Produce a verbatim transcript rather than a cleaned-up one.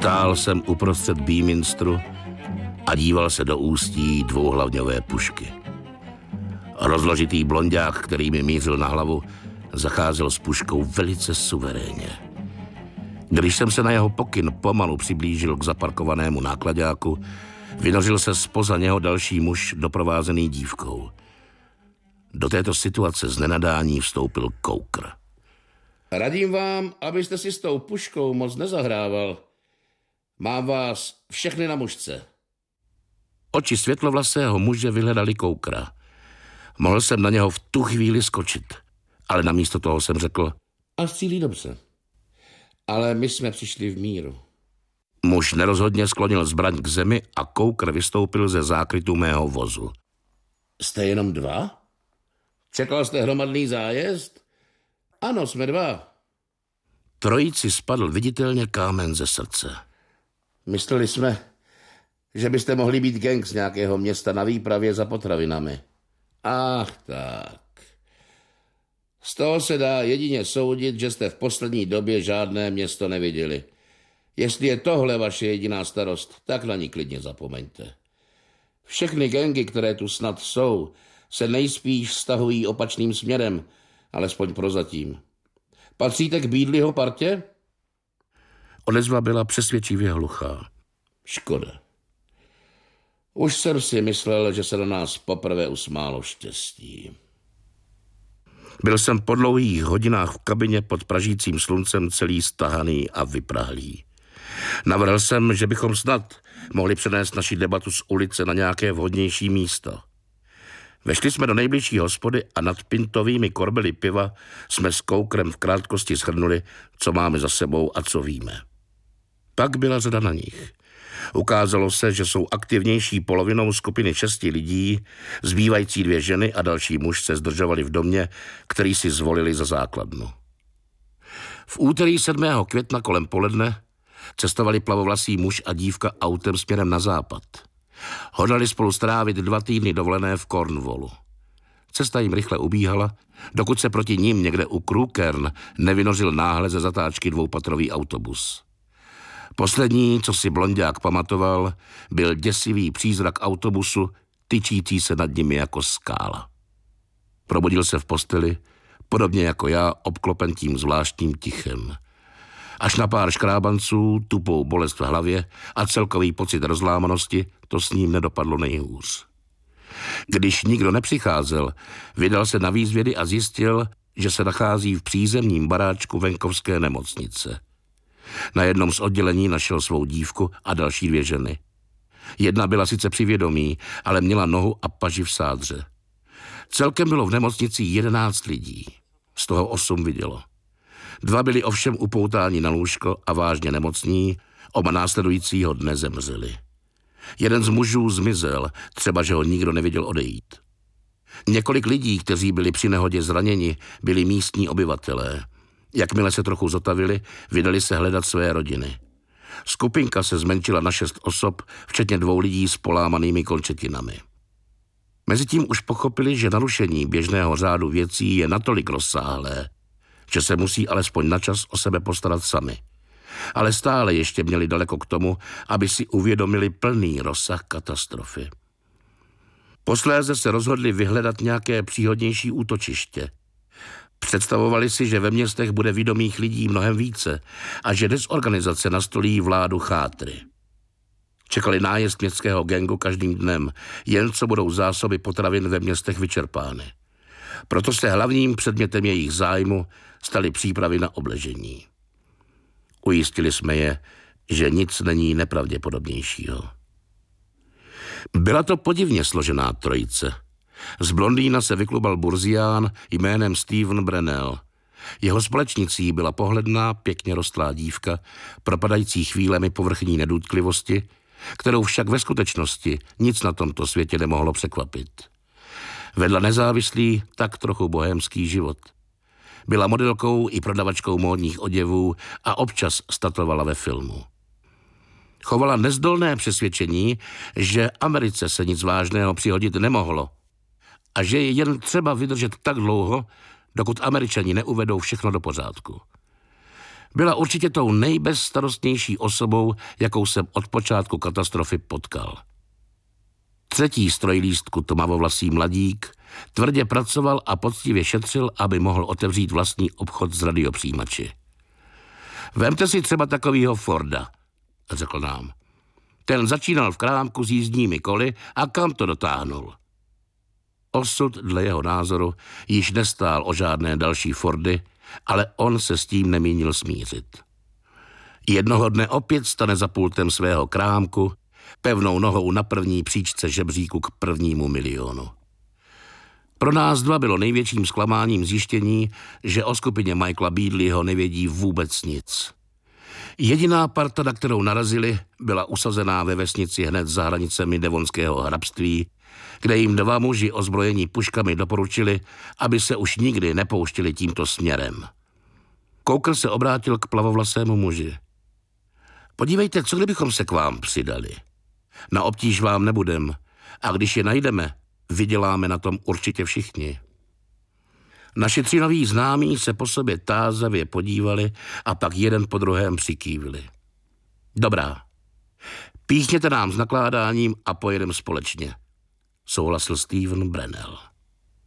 Stál jsem uprostřed Beaminsteru a díval se do ústí dvouhlavňové pušky. Rozložitý blonďák, který mi mířil na hlavu, zacházel s puškou velice suverénně. Když jsem se na jeho pokyn pomalu přiblížil k zaparkovanému náklaďáku, vynořil se zpoza něho další muž doprovázený dívkou. Do této situace z nenadání vstoupil Coker. Radím vám, abyste si s tou puškou moc nezahrával. Mám vás všechny na mušce. Oči světlovlasého muže vyhledali Cokera. Mohl jsem na něho v tu chvíli skočit, ale namísto toho jsem řekl: A střílí dobře. Ale my jsme přišli v míru. Muž nerozhodně sklonil zbraň k zemi a Coker vystoupil ze zákrytu mého vozu. Jste jenom dva? Čekal jste hromadný zájezd? Ano, jsme dva. Trojici spadl viditelně kámen ze srdce. Mysleli jsme, že byste mohli být gang z nějakého města na výpravě za potravinami. Ach tak. Z toho se dá jedině soudit, že jste v poslední době žádné město neviděli. Jestli je tohle vaše jediná starost, tak na ní klidně zapomeňte. Všechny gangy, které tu snad jsou, se nejspíš stahují opačným směrem, alespoň prozatím. Patříte k Beadleyho partě? Odezva byla přesvědčivě hluchá. Škoda. Už jsem si myslel, že se na nás poprvé usmálo štěstí. Byl jsem po dlouhých hodinách v kabině pod pražícím sluncem celý stahaný a vyprahlý. Navrhl jsem, že bychom snad mohli přenést naši debatu z ulice na nějaké vhodnější místo. Vešli jsme do nejbližší hospody a nad pintovými korbely piva jsme s Cokerem v krátkosti shrnuli, co máme za sebou a co víme. Pak byla řada na nich. Ukázalo se, že jsou aktivnější polovinou skupiny šesti lidí, zbývající dvě ženy a další muž se zdržovali v domě, který si zvolili za základnu. V úterý sedmého května kolem poledne cestovali plavovlasý muž a dívka autem směrem na západ. Hodlali spolu strávit dva týdny dovolené v Cornwallu. Cesta jim rychle ubíhala, dokud se proti ním někde u Crewkern nevynořil náhle ze zatáčky dvoupatrový autobus. Poslední, co si blonďák pamatoval, byl děsivý přízrak autobusu, tyčící se nad nimi jako skála. Probudil se v posteli, podobně jako já, obklopen tím zvláštním tichem. Až na pár škrábanců, tupou bolest v hlavě a celkový pocit rozlámanosti, to s ním nedopadlo nejhůř. Když nikdo nepřicházel, vydal se na výzvědy a zjistil, že se nachází v přízemním baráčku venkovské nemocnice. Na jednom z oddělení našel svou dívku a další dvě ženy. Jedna byla sice při vědomí, ale měla nohu a paži v sádře. Celkem bylo v nemocnici jedenáct lidí, z toho osm vidělo. Dva byli ovšem upoutáni na lůžko a vážně nemocní, oba následujícího dne zemřeli. Jeden z mužů zmizel, třeba že ho nikdo neviděl odejít. Několik lidí, kteří byli při nehodě zraněni, byli místní obyvatelé. Jakmile se trochu zotavili, vydali se hledat své rodiny. Skupinka se zmenšila na šest osob, včetně dvou lidí s polámanými končetinami. Mezitím už pochopili, že narušení běžného řádu věcí je natolik rozsáhlé, že se musí alespoň načas o sebe postarat sami. Ale stále ještě měli daleko k tomu, aby si uvědomili plný rozsah katastrofy. Posléze se rozhodli vyhledat nějaké příhodnější útočiště. Představovali si, že ve městech bude vědomých lidí mnohem více a že dezorganizace nastolí vládu chátry. Čekali nájezd městského gangu každým dnem, jen co budou zásoby potravin ve městech vyčerpány. Proto se hlavním předmětem jejich zájmu staly přípravy na obležení. Ujistili jsme je, že nic není nepravděpodobnějšího. Byla to podivně složená trojice. Z blondýna se vyklubal burzián jménem Steven Brennell. Jeho společnicí byla pohledná, pěkně rostlá dívka, propadající chvílemi povrchní nedotklivosti, kterou však ve skutečnosti nic na tomto světě nemohlo překvapit. Vedla nezávislý, tak trochu bohémský život. Byla modelkou i prodavačkou módních oděvů a občas statovala ve filmu. Chovala nezdolné přesvědčení, že Americe se nic vážného přihodit nemohlo a že je jen třeba vydržet tak dlouho, dokud Američani neuvedou všechno do pořádku. Byla určitě tou nejbezstarostnější osobou, jakou jsem od počátku katastrofy potkal. Třetí strojlístku, tmavovlasý mladík, tvrdě pracoval a poctivě šetřil, aby mohl otevřít vlastní obchod s radiopřijímači. Vemte si třeba takovýho Forda, řekl nám. Ten začínal v krámku s jízdními koly a kam to dotáhnul? Osud, dle jeho názoru, již nestál o žádné další Fordy, ale on se s tím nemínil smířit. Jednoho dne opět stane za pultem svého krámku, pevnou nohou na první příčce žebříku k prvnímu milionu. Pro nás dva bylo největším zklamáním zjištění, že o skupině Michaela Beadleyho nevědí vůbec nic. Jediná parta, na kterou narazili, byla usazená ve vesnici hned za hranicemi devonského hrabství, kde jim dva muži ozbrojení puškami doporučili, aby se už nikdy nepouštěli tímto směrem. Coker se obrátil k plavovlasému muži. Podívejte, co kdybychom se k vám přidali? Na obtíž vám nebudem a když je najdeme, vyděláme na tom určitě všichni. Naši tři noví známí se po sobě tázavě podívali a pak jeden po druhém přikývli. Dobrá, píchněte nám s nakládáním a pojedeme společně, souhlasil Steven Brennell.